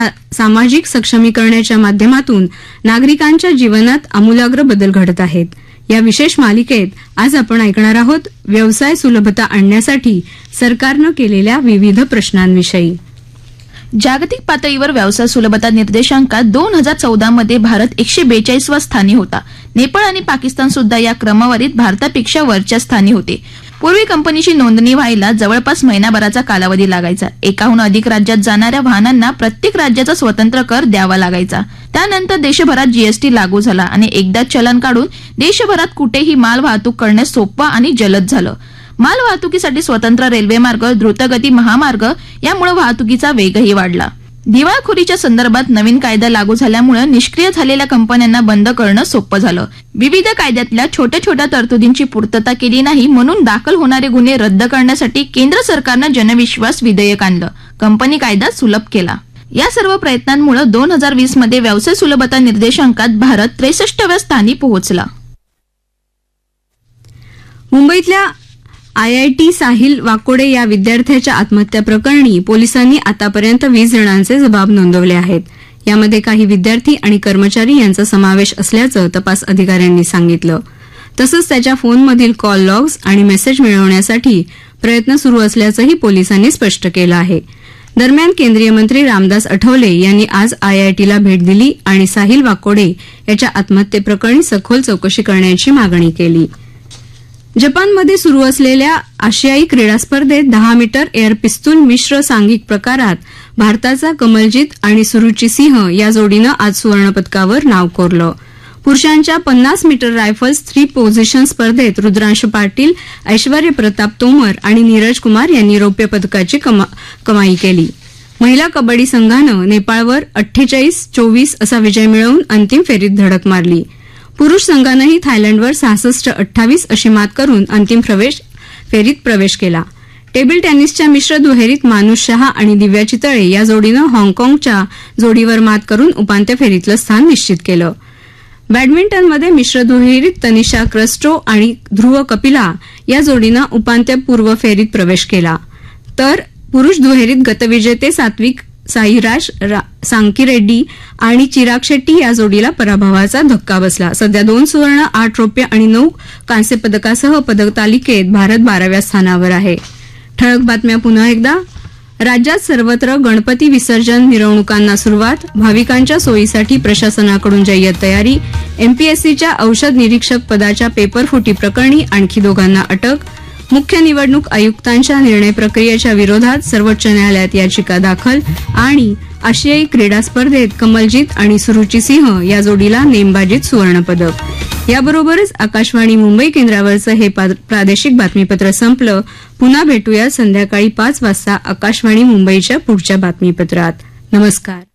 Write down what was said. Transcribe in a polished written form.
सामाजिक सक्षमीकरणाच्या माध्यमातून नागरिकांच्या जीवनात आमूलाग्र बदल घडत आहेत. या विशेष मालिकेत आज आपण ऐकणार आहोत व्यवसाय सुलभता आणण्यासाठी सरकारनं केलेल्या विविध प्रश्नांविषयी. जागतिक पातळीवर व्यवसाय सुलभता निर्देशांकात 2014 मध्ये भारत 142व्या स्थानी होता. नेपाळ आणि पाकिस्तान सुद्धा या क्रमवारीत भारतापेक्षा वरच्या स्थानी होते. पूर्वी कंपनीची नोंदणी व्हायला जवळपास महिनाभराचा कालावधी लागायचा. एकाहून अधिक राज्यात जाणाऱ्या वाहनांना प्रत्येक राज्याचा स्वतंत्र कर द्यावा लागायचा. त्यानंतर देशभरात जीएसटी लागू झाला आणि एकदाच चलन काढून देशभरात कुठेही माल वाहतूक करणे सोपं आणि जलद झालं. माल वाहतुकीसाठी स्वतंत्र रेल्वे मार्ग, द्रुतगती महामार्ग यामुळे वाहतुकीचा वेगही वाढला. दिवाळखोरीच्या संदर्भात नवीन कायदा लागू झाल्यामुळे निष्क्रिय झालेल्या कंपन्यांना बंद करणं सोपं झालं. विविध कायद्यातल्या छोट्या छोट्या तरतुदींची पूर्तता केली नाही म्हणून दाखल होणारे गुन्हे रद्द करण्यासाठी केंद्र सरकारनं जनविश्वास विधेयक आणलं. कंपनी कायदा सुलभ केला. या सर्व प्रयत्नांमुळे 2020 मध्ये व्यवसाय सुलभता निर्देशांकात भारत 63व्या स्थानी पोहोचला. मुंबईतल्या IIT साहिल वाकोडे या विद्यार्थ्याच्या आत्महत्या प्रकरणी पोलिसांनी आतापर्यंत 20 जणांचे जबाब नोंदवले आहेत. यामध्ये काही विद्यार्थी आणि कर्मचारी यांचा समावेश असल्याचं तपास अधिकाऱ्यांनी सांगितलं. तसंच त्याच्या फोनमधील कॉल लॉग्स आणि मेसेज मिळवण्यासाठी प्रयत्न सुरू असल्याचंही पोलिसांनी स्पष्ट केलं आहे. दरम्यान केंद्रीय मंत्री रामदास आठवले यांनी आज IITला भेट दिली आणि साहिल वाकोडे याच्या आत्महत्येप्रकरणी सखोल चौकशी करण्याची मागणी केली. जपानमध्ये सुरू असलेल्या आशियाई क्रीडा स्पर्धेत 10 मीटर एअर पिस्तूल मिश्र सांघिक प्रकारात भारताचा कमलजीत आणि सुरुची सिंह या जोडीनं आज सुवर्णपदकावर नाव कोरलं. पुरुषांच्या 50 मीटर रायफल्स 3 पोझिशन स्पर्धेत रुद्रांश पाटील, ऐश्वर्य प्रताप तोमर आणि नीरज कुमार यांनी रौप्य पदकाची कमाई केली. महिला कबड्डी संघानं नेपाळवर 48-24 असा विजय मिळवून अंतिम फेरीत धडक मारली. पुरुष संघानंही थायलंडवर 66-28 अशी मात करून अंतिम फेरीत प्रवेश केला. टेबल टेनिसच्या मिश्र दुहेरीत मानुष शहा आणि दिव्या चितळे या जोडीनं हाँगकाँगच्या जोडीवर मात करून उपांत्य फेरीतलं स्थान निश्चित केलं. बॅडमिंटनमध्ये मिश्र दुहेरीत तनिषा क्रिस्टो आणि ध्रुव कपिला या जोडीनं उपांत्यपूर्व फेरीत प्रवेश केला. तर पुरुष दुहेरीत गतविजेते सात्विक साईराज सांकीरेड्डी आणि चिराग शेट्टी या जोडीला पराभवाचा धक्का बसला. सध्या 2 सुवर्ण, 8 रौप्य आणि 9 कांस्य पदकासह पदक तालिकेत भारत 12व्या स्थानावर आहे. ठळक बातम्या पुन्हा एकदा. राज्यात सर्वत्र गणपती विसर्जन मिरवणुकांना सुरुवात. भाविकांच्या सोयीसाठी प्रशासनाकडून जय्यत तयारी. MPSCच्या औषध निरीक्षक पदाच्या पेपरफुटी प्रकरणी आणखी 2 जणांना अटक. मुख्य निवडणूक आयुक्तांच्या निर्णय प्रक्रियेच्या विरोधात सर्वोच्च न्यायालयात याचिका दाखल. आणि आशियाई क्रीडा स्पर्धेत कमलजीत आणि सुरुची सिंह या जोडीला नेमबाजीत सुवर्णपदक. याबरोबरच आकाशवाणी मुंबई केंद्रावरचं हे प्रादेशिक बातमीपत्र संपलं. पुन्हा भेटूया संध्याकाळी 5 वाजता आकाशवाणी मुंबईच्या पुढच्या बातमीपत्रात. नमस्कार.